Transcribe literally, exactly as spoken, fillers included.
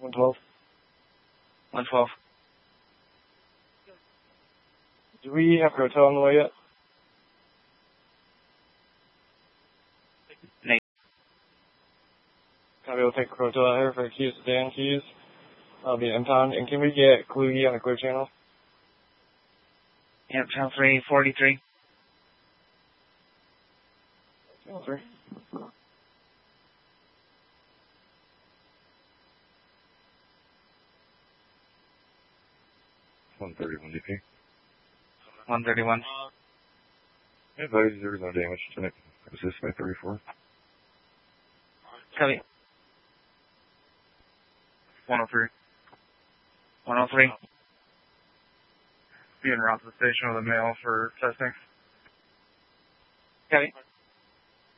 one twelve. one twelve. Do we have Rotel on the way yet? Nate. I'll be able to take Rotel out here for keys to Dan keys. I'll be impound. And can we get Kluge on the clear channel? Yep, channel three forty-three. Channel three. one thirty-one D P. one thirty-one. Yeah, advise there is no damage to it. Assist by thirty-four. Copy. one oh three. one oh three. Be en route to the station with a mail for testing. Copy.